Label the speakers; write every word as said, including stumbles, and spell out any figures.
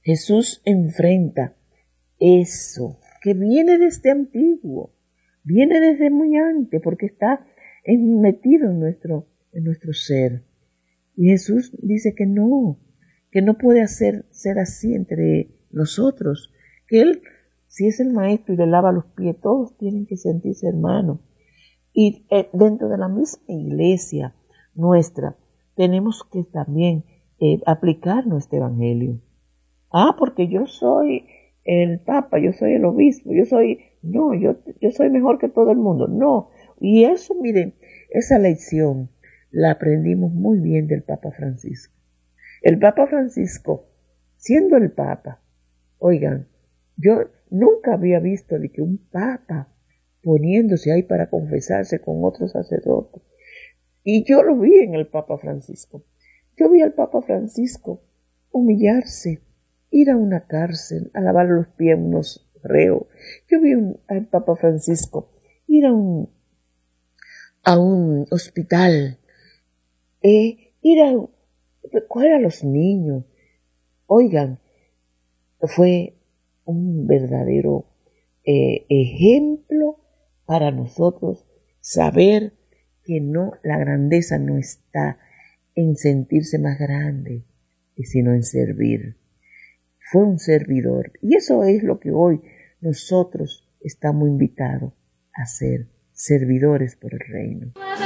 Speaker 1: Jesús enfrenta eso que viene desde antiguo, viene desde muy antes, porque está metido en nuestro, en nuestro ser. Y Jesús dice que no, que no puede hacer, ser así entre nosotros, que Él, si es el maestro y le lava los pies, todos tienen que sentirse hermanos. Y eh, dentro de la misma iglesia nuestra, tenemos que también eh, aplicarnos este evangelio. Ah, porque yo soy el papa, yo soy el obispo, yo soy, no, yo, yo soy mejor que todo el mundo, no. Y eso, miren, esa lección la aprendimos muy bien del Papa Francisco. El Papa Francisco, siendo el Papa, oigan, yo nunca había visto de que un Papa poniéndose ahí para confesarse con otro sacerdote. Y yo lo vi en el Papa Francisco. Yo vi al Papa Francisco humillarse, ir a una cárcel, a lavar los pies a unos reos. Yo vi un, al Papa Francisco ir a un, a un hospital, eh, ir a recoger a los niños. Oigan, fue un verdadero eh, ejemplo para nosotros saber que no, la grandeza no está en sentirse más grande, sino en servir. Fue un servidor. Y eso es lo que hoy nosotros estamos invitados a ser, servidores por el reino.